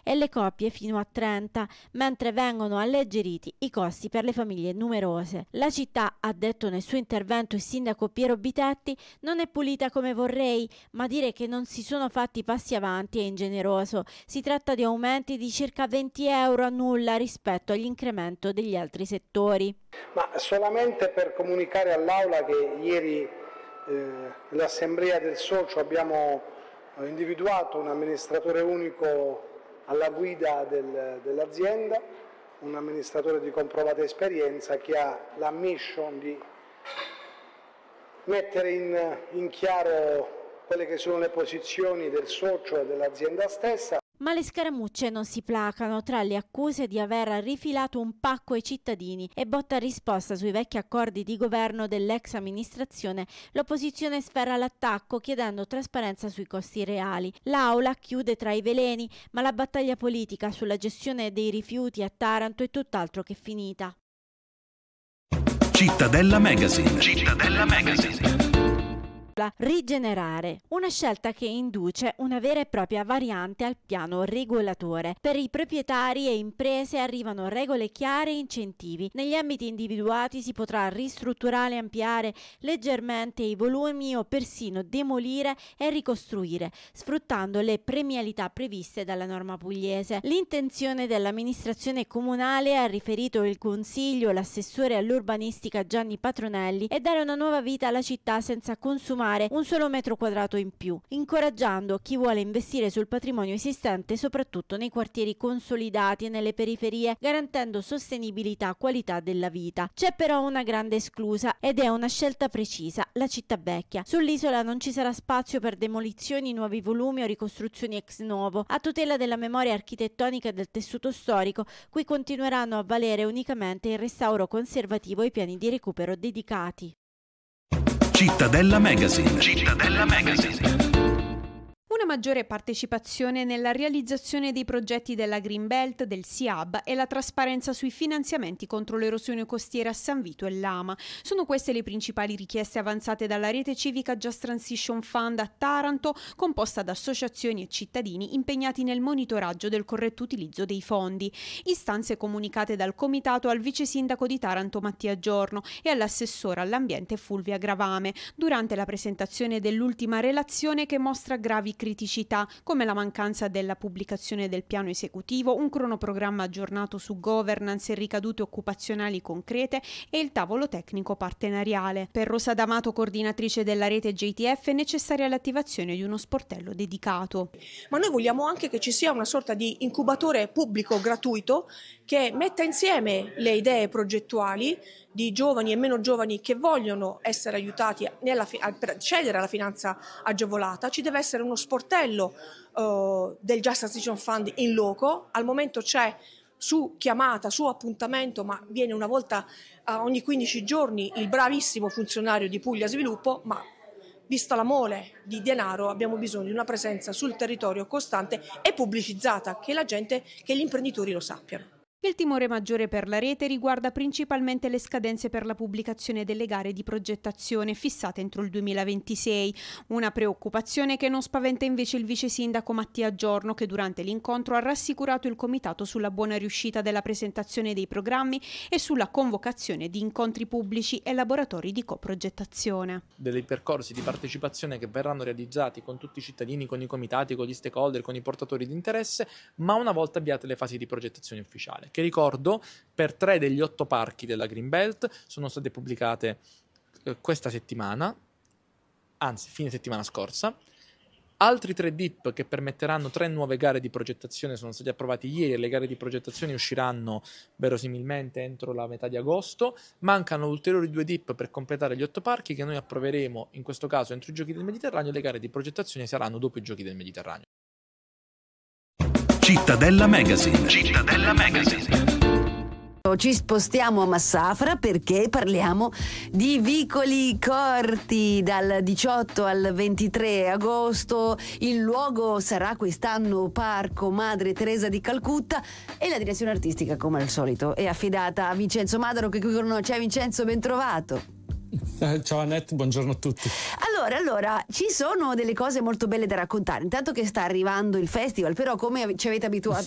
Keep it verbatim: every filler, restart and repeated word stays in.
e le coppie fino a trenta, mentre vengono alleggeriti i costi per le famiglie numerose. La città, ha detto nel suo intervento il sindaco Piero Bitetti, non è pulita come vorrei, ma dire che non si sono fatti passi avanti è ingeneroso. Si tratta di aumenti di circa venti euro a nulla rispetto all'incremento degli altri settori. Ma solamente per comunicare all'Aula che ieri eh, l'Assemblea del Socio abbiamo individuato un amministratore unico alla guida del, dell'azienda, un amministratore di comprovata esperienza che ha la mission di mettere in, in chiaro quelle che sono le posizioni del socio e dell'azienda stessa. Ma le scaramucce non si placano tra le accuse di aver rifilato un pacco ai cittadini e botta risposta sui vecchi accordi di governo dell'ex amministrazione. L'opposizione sferra l'attacco chiedendo trasparenza sui costi reali. L'Aula chiude tra i veleni, ma la battaglia politica sulla gestione dei rifiuti a Taranto è tutt'altro che finita. Cittadella Magazine. Cittadella Magazine. Rigenerare, una scelta che induce una vera e propria variante al piano regolatore. Per i proprietari e imprese arrivano regole chiare e incentivi. Negli ambiti individuati si potrà ristrutturare e ampliare leggermente i volumi o persino demolire e ricostruire, sfruttando le premialità previste dalla norma pugliese. L'intenzione dell'amministrazione comunale, ha riferito il Consiglio, l'assessore all'urbanistica Gianni Patronelli, è dare una nuova vita alla città senza consumare un solo metro quadrato in più, incoraggiando chi vuole investire sul patrimonio esistente soprattutto nei quartieri consolidati e nelle periferie, garantendo sostenibilità e qualità della vita. C'è però una grande esclusa ed è una scelta precisa: la città vecchia. Sull'isola non ci sarà spazio per demolizioni, nuovi volumi o ricostruzioni ex novo. A tutela della memoria architettonica e del tessuto storico, qui continueranno a valere unicamente il restauro conservativo e i piani di recupero dedicati. Cittadella Magazine. Cittadella Magazine. Una maggiore partecipazione nella realizzazione dei progetti della Green Belt, del S I A B e la trasparenza sui finanziamenti contro l'erosione costiera a San Vito e Lama. Sono queste le principali richieste avanzate dalla rete civica Just Transition Fund a Taranto, composta da associazioni e cittadini impegnati nel monitoraggio del corretto utilizzo dei fondi. Istanze comunicate dal comitato al vice sindaco di Taranto Mattia Giorno e all'assessora all'ambiente Fulvia Gravame durante la presentazione dell'ultima relazione, che mostra gravi criticità come la mancanza della pubblicazione del piano esecutivo, un cronoprogramma aggiornato su governance e ricadute occupazionali concrete e il tavolo tecnico partenariale. Per Rosa D'Amato, coordinatrice della rete J T F, è necessaria l'attivazione di uno sportello dedicato. Ma noi vogliamo anche che ci sia una sorta di incubatore pubblico gratuito che metta insieme le idee progettuali di giovani e meno giovani che vogliono essere aiutati nella, per accedere alla finanza agevolata. Ci deve essere uno sportello uh, del Just Transition Fund in loco. Al momento c'è su chiamata, su appuntamento, ma viene una volta uh, ogni quindici giorni il bravissimo funzionario di Puglia Sviluppo, ma vista la mole di denaro abbiamo bisogno di una presenza sul territorio costante e pubblicizzata, che la gente, che gli imprenditori lo sappiano. Il timore maggiore per la rete riguarda principalmente le scadenze per la pubblicazione delle gare di progettazione fissate entro il duemilaventisei, una preoccupazione che non spaventa invece il vice sindaco Mattia Giorno, che durante l'incontro ha rassicurato il comitato sulla buona riuscita della presentazione dei programmi e sulla convocazione di incontri pubblici e laboratori di coprogettazione. Dei percorsi di partecipazione che verranno realizzati con tutti i cittadini, con i comitati, con gli stakeholder, con i portatori di interesse, ma una volta avviate le fasi di progettazione ufficiale, che ricordo per tre degli otto parchi della Green Belt sono state pubblicate eh, questa settimana, anzi fine settimana scorsa. Altri tre D I P che permetteranno tre nuove gare di progettazione sono stati approvati ieri e le gare di progettazione usciranno verosimilmente entro la metà di agosto. Mancano ulteriori due D I P per completare gli otto parchi che noi approveremo, in questo caso entro i Giochi del Mediterraneo. Le gare di progettazione saranno dopo i Giochi del Mediterraneo. Cittadella Magazine. Cittadella Magazine. Ci spostiamo a Massafra perché parliamo di vicoli corti dal diciotto al ventitré agosto. Il luogo sarà quest'anno Parco Madre Teresa di Calcutta e la direzione artistica, come al solito, è affidata a Vincenzo Madaro, che qui con noi c'è. Vincenzo, ben trovato. Eh, ciao Annette, buongiorno a tutti. Allora, allora, ci sono delle cose molto belle da raccontare. Intanto che sta arrivando il festival, però come ci avete abituato